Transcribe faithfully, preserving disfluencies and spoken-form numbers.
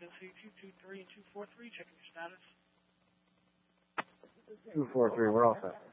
occupancy two two three and two four three. Checking your status. two four three, we're all set.